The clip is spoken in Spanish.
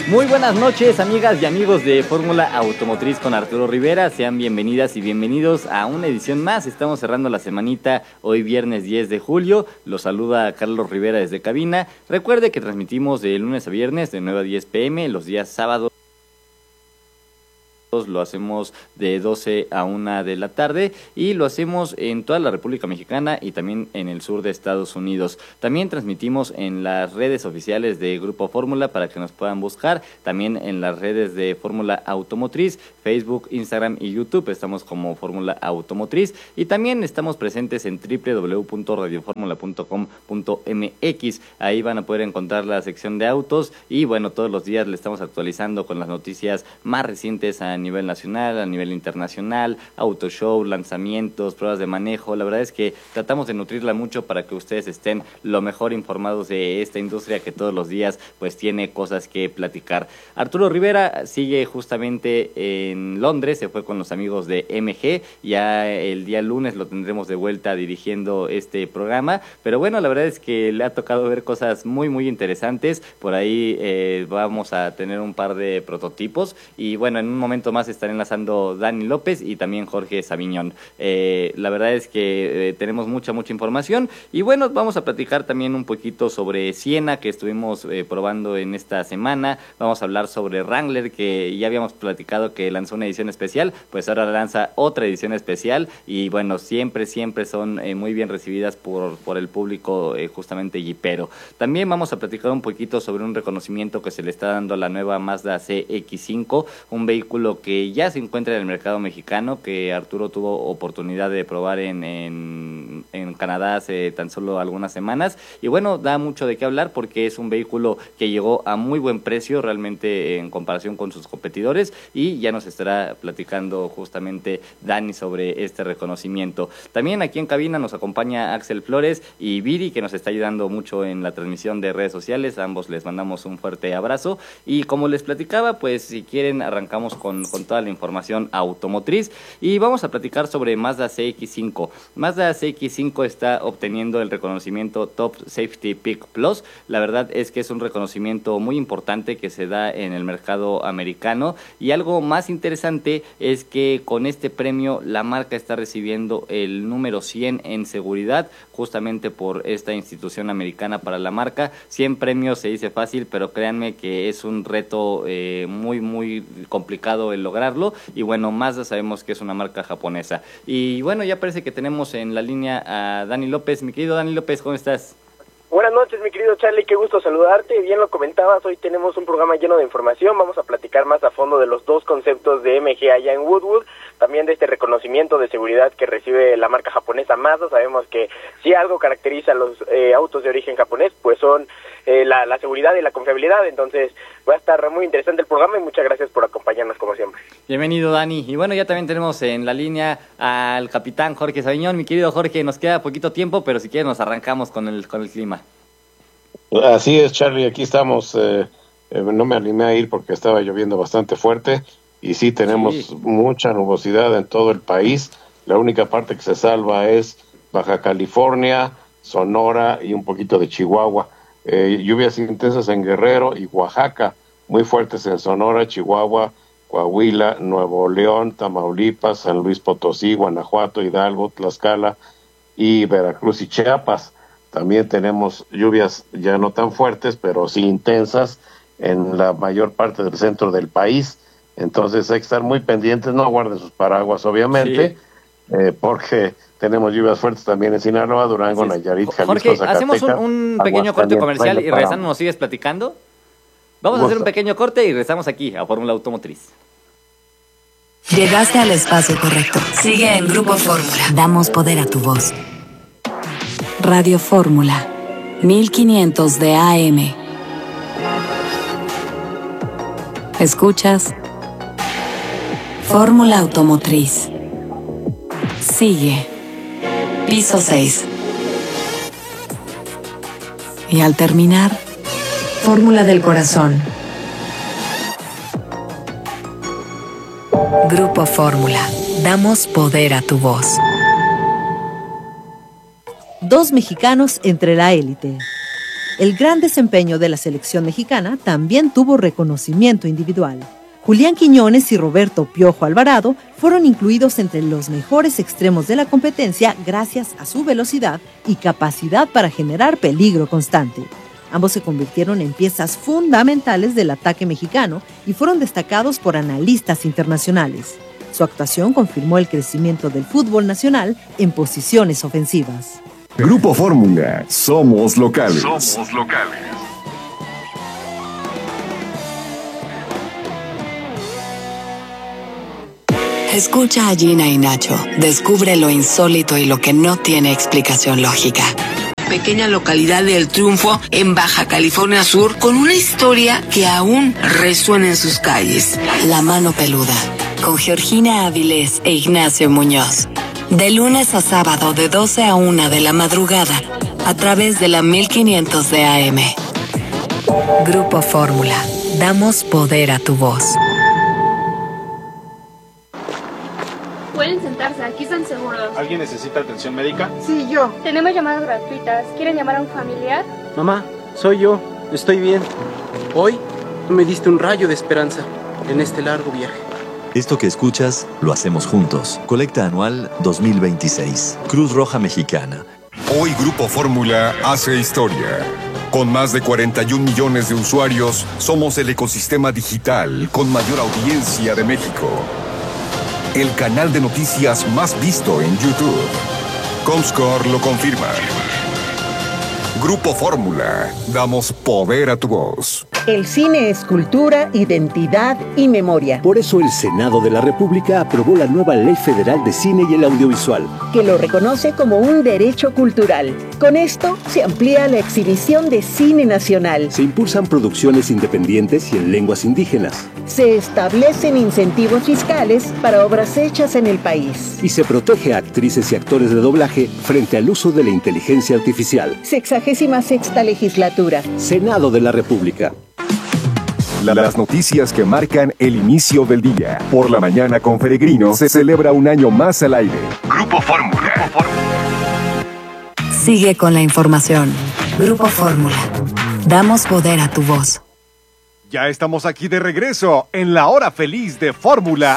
Muy buenas noches, amigas y amigos de Fórmula Automotriz con Arturo Rivera. Sean bienvenidas y bienvenidos a una edición más. Estamos cerrando la semanita hoy viernes 10 de julio. Los saluda Carlos Rivera desde cabina. Recuerde que transmitimos de lunes a viernes de 9 a 10 p.m. los días sábados. Lo hacemos de 12 a 1 de la tarde y lo hacemos en toda la República Mexicana y también en el sur de Estados Unidos. También transmitimos en las redes oficiales de Grupo Fórmula para que nos puedan buscar. También en las redes de Fórmula Automotriz, Facebook, Instagram y YouTube. Estamos como Fórmula Automotriz y también estamos presentes en www.radioformula.com.mx. Ahí van a poder encontrar la sección de autos y bueno, todos los días le estamos actualizando con las noticias más recientes a nivel nacional, a nivel internacional, auto show, lanzamientos, pruebas de manejo. La verdad es que tratamos de nutrirla mucho para que ustedes estén lo mejor informados de esta industria que todos los días pues tiene cosas que platicar. Arturo Rivera sigue justamente en Londres, se fue con los amigos de MG, ya el día lunes lo tendremos de vuelta dirigiendo este programa, pero bueno, la verdad es que le ha tocado ver cosas muy muy interesantes. Por ahí vamos a tener un par de prototipos y bueno, en un momento más estará enlazando Dani López y también Jorge Saviñón. La verdad es que tenemos mucha información y bueno, vamos a platicar también un poquito sobre Siena que estuvimos probando en esta semana. Vamos a hablar sobre Wrangler, que ya habíamos platicado que lanzó una edición especial, pues ahora lanza otra edición especial y bueno, siempre son muy bien recibidas por el público justamente jipero. También vamos a platicar un poquito sobre un reconocimiento que se le está dando a la nueva Mazda CX-5, un vehículo que ya se encuentra en el mercado mexicano, que Arturo tuvo oportunidad de probar en Canadá hace tan solo algunas semanas y bueno, da mucho de qué hablar porque es un vehículo que llegó a muy buen precio realmente en comparación con sus competidores y ya nos estará platicando justamente Dani sobre este reconocimiento. También aquí en cabina nos acompaña Axel Flores y Viri, que nos está ayudando mucho en la transmisión de redes sociales. A ambos les mandamos un fuerte abrazo y como les platicaba, pues si quieren arrancamos con toda la información automotriz y vamos a platicar sobre Mazda CX-5. Mazda CX-5 está obteniendo el reconocimiento Top Safety Pick Plus. La verdad es que es un reconocimiento muy importante que se da en el mercado americano y algo más interesante es que con este premio la marca está recibiendo el número 100 en seguridad justamente por esta institución americana para la marca. 100 premios se dice fácil, pero créanme que es un reto muy complicado el lograrlo y bueno, Mazda sabemos que es una marca japonesa. Y bueno, ya parece que tenemos en la línea a Dani López. Mi querido Dani López, ¿cómo estás? Buenas noches, mi querido Charlie, qué gusto saludarte. Bien lo comentabas, hoy tenemos un programa lleno de información. Vamos a platicar más a fondo de los dos conceptos de MG allá en Woodwood, también de este reconocimiento de seguridad que recibe la marca japonesa Mazda. Sabemos que si algo caracteriza a los autos de origen japonés, pues son la seguridad y la confiabilidad. Entonces va a estar muy interesante el programa y muchas gracias por acompañarnos como siempre. Bienvenido, Dani. Y bueno, ya también tenemos en la línea al capitán Jorge Saviñón. Mi querido Jorge, nos queda poquito tiempo, pero si quieres nos arrancamos con el clima. Así es, Charlie, aquí estamos. No me animé a ir porque estaba lloviendo bastante fuerte y sí tenemos mucha nubosidad en todo el país. La única parte que se salva es Baja California, Sonora y un poquito de Chihuahua. Lluvias intensas en Guerrero y Oaxaca, muy fuertes en Sonora, Chihuahua, Coahuila, Nuevo León, Tamaulipas, San Luis Potosí, Guanajuato, Hidalgo, Tlaxcala y Veracruz y Chiapas. También tenemos lluvias ya no tan fuertes, pero sí intensas en la mayor parte del centro del país. Entonces hay que estar muy pendientes, no guarden sus paraguas obviamente, porque tenemos lluvias fuertes también en Sinaloa, Durango, Nayarit, Jalisco, Jorge, Zacatecas, hacemos un pequeño corte comercial y regresando nos sigues platicando. Vamos a hacer un pequeño corte y regresamos aquí a Fórmula Automotriz. Llegaste al espacio correcto. Sigue en Grupo Fórmula. Damos poder a tu voz. Radio Fórmula, 1500 de AM. Escuchas Fórmula Automotriz. Sigue. Piso 6. Y al terminar, Fórmula del Corazón. Grupo Fórmula. Damos poder a tu voz. Dos mexicanos entre la élite. El gran desempeño de la selección mexicana también tuvo reconocimiento individual. Julián Quiñones y Roberto Piojo Alvarado fueron incluidos entre los mejores extremos de la competencia gracias a su velocidad y capacidad para generar peligro constante. Ambos se convirtieron en piezas fundamentales del ataque mexicano y fueron destacados por analistas internacionales. Su actuación confirmó el crecimiento del fútbol nacional en posiciones ofensivas. Grupo Fórmula, somos locales. Somos locales. Escucha a Gina y Nacho. Descubre lo insólito y lo que no tiene explicación lógica. Pequeña localidad de El Triunfo, en Baja California Sur, con una historia que aún resuena en sus calles. La mano peluda, con Georgina Avilés e Ignacio Muñoz. De lunes a sábado de 12 a 1 de la madrugada, a través de la 1500 de AM. Grupo Fórmula. Damos poder a tu voz. Pueden sentarse, aquí están seguros. ¿Alguien necesita atención médica? Sí, yo. Tenemos llamadas gratuitas. ¿Quieren llamar a un familiar? Mamá, soy yo. Estoy bien. Hoy me diste un rayo de esperanza en este largo viaje. Esto que escuchas, lo hacemos juntos. Colecta anual 2026. Cruz Roja Mexicana. Hoy Grupo Fórmula hace historia. Con más de 41 millones de usuarios, somos el ecosistema digital con mayor audiencia de México. El canal de noticias más visto en YouTube. Comscore lo confirma. Grupo Fórmula. Damos poder a tu voz. El cine es cultura, identidad y memoria. Por eso el Senado de la República aprobó la nueva Ley Federal de Cine y el Audiovisual, que lo reconoce como un derecho cultural. Con esto se amplía la exhibición de cine nacional. Se impulsan producciones independientes y en lenguas indígenas. Se establecen incentivos fiscales para obras hechas en el país. Y se protege a actrices y actores de doblaje frente al uso de la inteligencia artificial. 66ª legislatura. Senado de la República. Las noticias que marcan el inicio del día. Por la mañana con Peregrino se celebra un año más al aire. Grupo Fórmula. Sigue con la información. Grupo Fórmula. Damos poder a tu voz. Ya estamos aquí de regreso en la hora feliz de Fórmula.